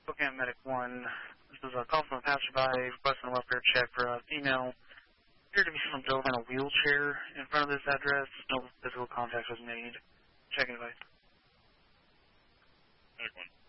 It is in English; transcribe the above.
Spokane Medic 1. This is a call from a passerby requesting a welfare check for a female. Appeared to be from drove in a wheelchair in front of this address. No physical contact was made. Checking advice. Medic 1.